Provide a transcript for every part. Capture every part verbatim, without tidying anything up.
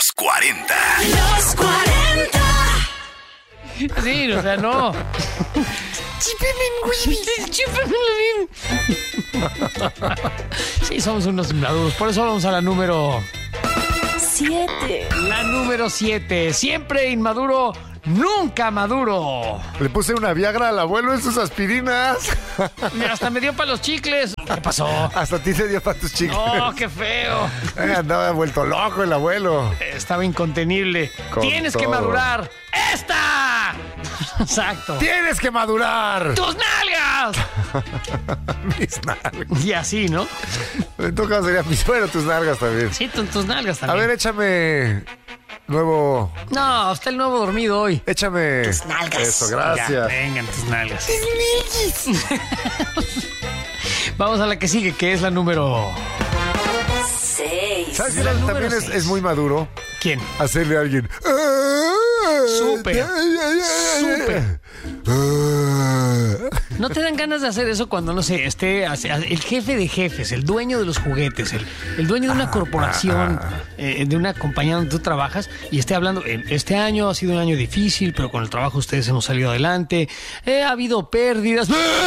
Los cuarenta. Los cuarenta. Sí, o sea, no. Sí, somos unos inmaduros. Por eso vamos a la número... Siete. La número siete. Siempre inmaduro, nunca maduro. Le puse una Viagra al abuelo en sus aspirinas. Mira, hasta me dio para los chicles. ¿Qué pasó? Hasta a ti te dio para tus chicles. ¡Oh, qué feo! Eh, andaba vuelto loco el abuelo. Estaba incontenible. Con Tienes todo. que madurar. ¡Esta! Exacto. ¡Tienes que madurar! ¡Tus nalgas! Mis nalgas. Y así, ¿no? En todo caso sería mis, bueno, tus nalgas también. Sí, tu- tus nalgas A también. ver, échame nuevo... No, está el nuevo dormido hoy. Échame... Tus nalgas. Eso, Ya, gracias. vengan tus nalgas. Vamos a la que sigue, que es la número... Seis. ¿Sabes La quién número también es, seis. es muy maduro? ¿Quién? Hacerle a alguien... Súper. Súper. ¿No te dan ganas de hacer eso cuando, no sé, esté el jefe de jefes, el dueño de los juguetes, el, el dueño de una corporación, eh, de una compañía donde tú trabajas, y esté hablando, eh, este año ha sido un año difícil, pero con el trabajo ustedes hemos salido adelante, eh, ha habido pérdidas...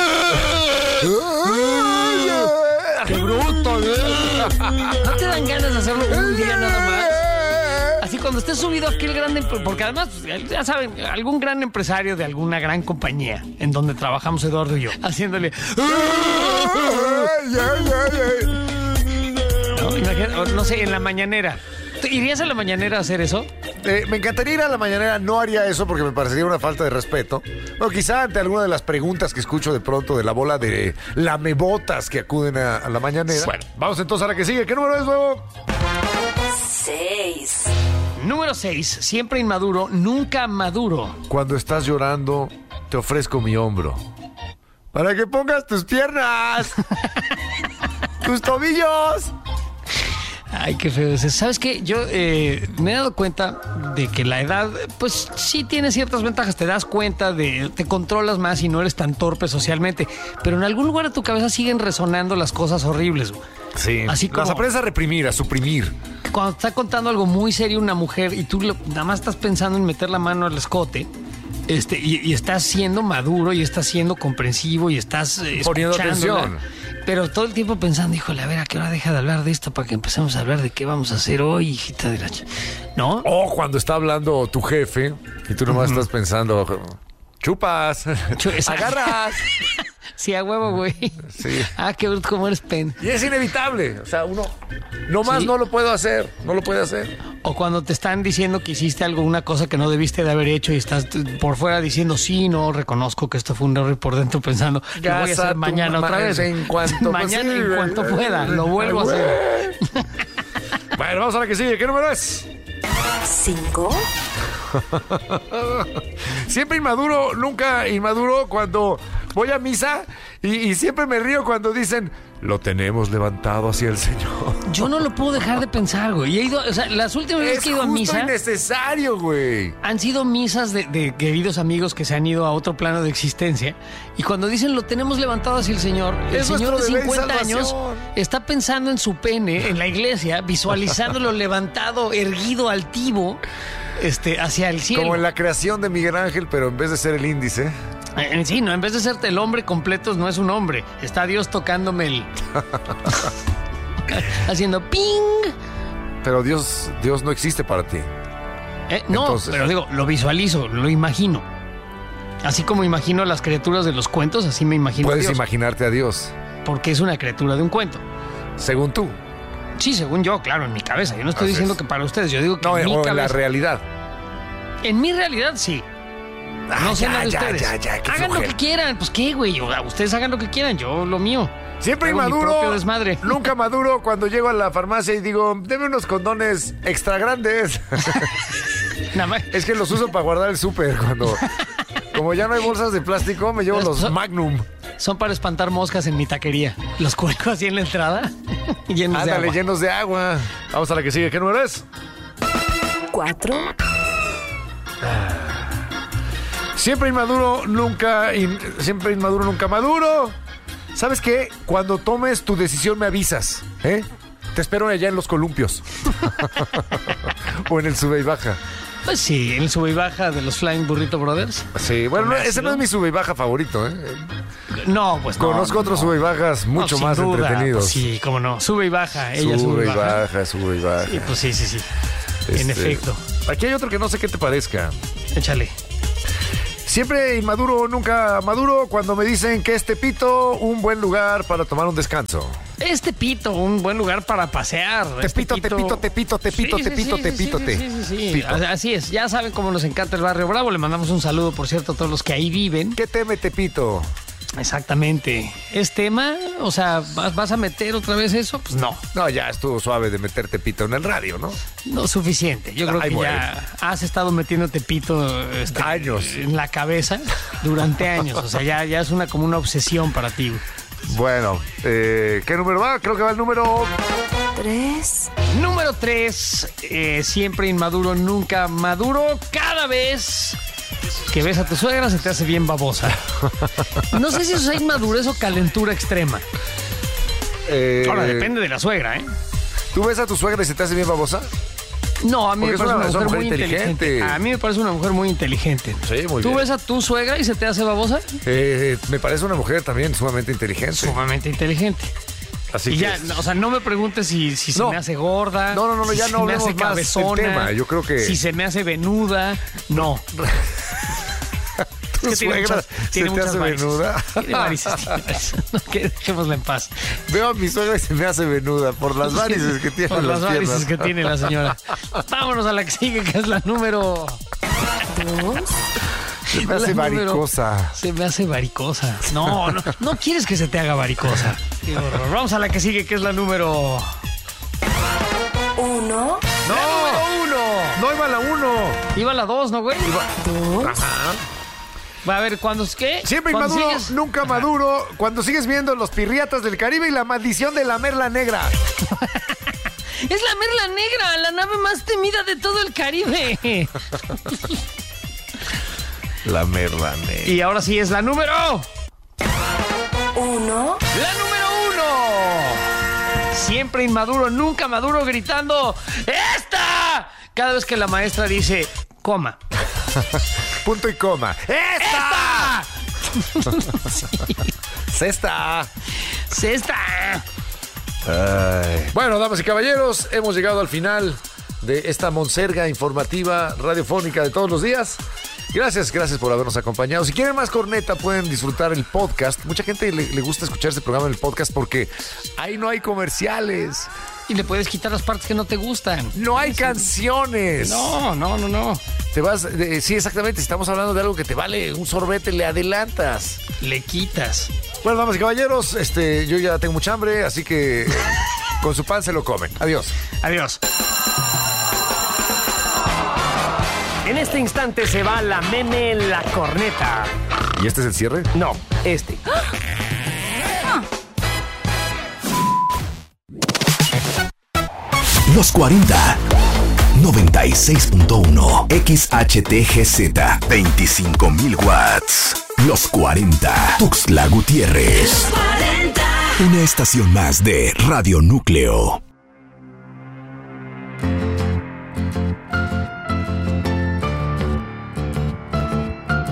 ¡Qué bruto! ¿No te dan ganas de hacerlo un día nada más? Así cuando estés subido aquel gran... empre- Porque además, ya saben, algún gran empresario de alguna gran compañía en donde trabajamos Eduardo y yo, haciéndole... No, imagínate, o no sé, en la mañanera. ¿Tú ¿Irías a la mañanera a hacer eso? Eh, me encantaría ir a la mañanera, no haría eso porque me parecería una falta de respeto. O quizá ante alguna de las preguntas que escucho de pronto de la bola de lamebotas que acuden a, a la mañanera. Bueno, vamos entonces a la que sigue. ¿Qué número es, nuevo? Seis. Número seis. Siempre inmaduro, nunca maduro. Cuando estás llorando, te ofrezco mi hombro. Para que pongas tus piernas. Tus tobillos. Ay, qué feo es eso. ¿Sabes qué? Yo eh, me he dado cuenta de que la edad, pues sí tiene ciertas ventajas. Te das cuenta de, te controlas más y no eres tan torpe socialmente. Pero en algún lugar de tu cabeza siguen resonando las cosas horribles, güey. Sí. Así como- Las aprendes a reprimir, a suprimir. Cuando te está contando algo muy serio una mujer y tú lo- nada más estás pensando en meter la mano al escote, este, y, y estás siendo maduro y estás siendo comprensivo y estás eh, Poniendo escuchándola. atención. Pero todo el tiempo pensando, híjole, a ver, ¿a qué hora deja de hablar de esto para que empecemos a hablar de qué vamos a hacer hoy, hijita de la... ch-?" ¿No? O cuando está hablando tu jefe y tú nomás estás pensando, chupas, Chu- exacto. agarras. Sí, a huevo, güey. Sí. Ah, qué bruto, cómo eres pen. Y es inevitable. O sea, uno nomás Sí. no lo puedo hacer, no lo puede hacer. O cuando te están diciendo que hiciste algo, una cosa que no debiste de haber hecho y estás t- por fuera diciendo, sí, no, reconozco que esto fue un error y por dentro pensando, lo voy a Gasa hacer tu mañana ma- otra vez. en cuanto mañana en posible. cuanto pueda, lo vuelvo a hacer. Bueno, vamos a la que sigue. ¿Qué número es? Cinco. Siempre inmaduro, nunca inmaduro cuando voy a misa y, y siempre me río cuando dicen, lo tenemos levantado hacia el Señor. Yo no lo puedo dejar de pensar, güey. Y he ido, o sea, las últimas veces Es que he ido a justo misa innecesario, güey. han sido misas de, de queridos amigos que se han ido a otro plano de existencia. Y cuando dicen lo tenemos levantado hacia el Señor, el Es Señor de nuestro deber y cincuenta años salvación. está pensando en su pene en la iglesia, visualizándolo levantado, erguido, altivo, este, hacia el cielo. Como en la creación de Miguel Ángel, pero en vez de ser el índice. Eh, Sí, no, en vez de serte el hombre completo, no es un hombre. Está Dios tocándome el... haciendo ping. Pero Dios, Dios no existe para ti. Eh, no, Entonces- pero digo, lo visualizo, lo imagino. Así como imagino a las criaturas de los cuentos, así me imagino a Puedes Dios. imaginarte a Dios, Porque es una criatura de un cuento. según tú. Sí, según yo, claro, en mi cabeza. Yo no estoy Así diciendo es. que para ustedes, yo digo que No, en mi o en la cabeza. realidad. En mi realidad, sí. Ah, No sé ya, nada de ya, ustedes. ya, ya, qué hagan lo flojera. que quieran. Pues qué, güey. Yo- Ustedes hagan lo que quieran. Yo lo mío. Siempre Hago mi inmaduro, propio desmadre. nunca maduro cuando llego a la farmacia y digo, deme unos condones extra grandes. Nada más. Es que los uso para guardar el súper cuando... Como ya no hay bolsas de plástico, me llevo los Son- Magnum. Son para espantar moscas en mi taquería. Los cuelgo así en la entrada. Llenos de Ándale, agua. llenos de agua. Vamos a la que sigue. ¿Qué número es? Cuatro. Siempre inmaduro, nunca... in- siempre inmaduro, nunca maduro. ¿Sabes qué? Cuando tomes tu decisión me avisas, ¿eh? Te espero allá en los columpios. O en el sube y baja. Pues sí, en el sube y baja de los Flying Burrito Brothers. Sí, bueno, no, ese no es mi sube y baja favorito, ¿eh? No, pues no. Conozco no, otros no. sube y bajas mucho No, más sin duda, entretenidos. Pues sí, cómo no. Sube y baja, ella Sube, sube, y y baja. baja, sube y baja. Sí, pues sí, sí, sí. Este, En efecto. Aquí hay otro que no sé qué te parezca. Échale. Siempre inmaduro, nunca maduro. Cuando me dicen que es Tepito, un buen lugar para tomar un descanso. Este Pito, un buen lugar para pasear. Tepito, Este Tepito, Tepito, Tepito, Sí, sí, Tepito, sí, Tepito, sí, te. sí, sí, sí. Pito. Así es, ya saben cómo nos encanta el Barrio Bravo. Le mandamos un saludo, por cierto, a todos los que ahí viven. ¿Qué teme Tepito? Exactamente. ¿Es tema? O sea, ¿vas, vas a meter otra vez eso? Pues no, No, ya estuvo suave de meter Tepito en el radio, ¿no? no suficiente. Yo creo Ay, que bueno. ya has estado metiéndote Pito este, Años. en la cabeza durante años. O sea, ya, ya es una como una obsesión para ti. güey. Bueno, eh, ¿qué número va? Creo que va el número... Tres. Número tres, eh, siempre inmaduro, nunca maduro. Cada vez que ves a tu suegra se te hace bien babosa. No sé si eso es inmadurez o calentura extrema. Eh, Ahora, depende de la suegra, ¿eh? ¿Tú ves a tu suegra y se te hace bien babosa? No, a mí Porque me es parece una- una, es una mujer muy mujer inteligente. inteligente. A mí me parece una mujer muy inteligente. Sí, muy ¿Tú bien. ves a tu suegra y se te hace babosa? Eh, me parece una mujer también sumamente inteligente. Sumamente inteligente. Así Y que... ya, no, o sea, no me preguntes si, si No. se me hace gorda. No, no, no, si ya se no me hablemos hace más del cabezona. tema. Yo creo que- Si se me hace venuda, no. ¿Tu Es que tiene suegra muchas- se tiene te muchas hace varices. venuda? Tiene varices, tiene varices. No, que dejémosla en paz. Veo a mi suegra y se me hace venuda por las varices que tiene Por en las las varices piernas. que tiene la señora. Vámonos a la que sigue, que es la número... Dos. Se me hace la número- varicosa. Se me hace varicosa. No, no, no quieres que se te haga varicosa. Qué horror. Vamos a la que sigue, que es la número... Uno. ¡La número uno! No iba a la uno. Iba a la dos, ¿no, güey? Dos. Va a ver, ¿cuándo es qué? Siempre ¿Cuándo inmaduro, sigues? nunca Ajá. maduro. Cuando sigues viendo Los Pirriatas del Caribe y La Maldición de la Merla Negra. Es la Merla Negra, la nave más temida de todo el Caribe. La Merla Negra. Y ahora sí es la número... Uno. ¡La número uno! Siempre inmaduro, nunca maduro, gritando ¡Esta! Cada vez que la maestra dice coma. Punto y coma. ¡Esta! ¡Cesta! ¡Cesta! Ay. Bueno, damas y caballeros, hemos llegado al final de esta monserga informativa radiofónica de todos los días. Gracias, gracias por habernos acompañado. Si quieren más corneta, pueden disfrutar el podcast. Mucha gente le, le gusta escuchar este programa en el podcast porque ahí no hay comerciales, Y le puedes quitar las partes que no te gustan. no hay canciones. No, no, no, no. Te vas, de- sí, exactamente. Si estamos hablando de algo que te vale un sorbete, le adelantas. Le quitas. Bueno, damas y caballeros, este, yo ya tengo mucha hambre, así que con su pan se lo comen. Adiós. Adiós. En este instante se va la meme la corneta. ¿Y este es el cierre? No, este. Los cuarenta. noventa y seis punto uno. X H T G Z. veinticinco mil watts. Los cuarenta. Tuxtla Gutiérrez. Cuarenta. Una estación más de Radio Núcleo.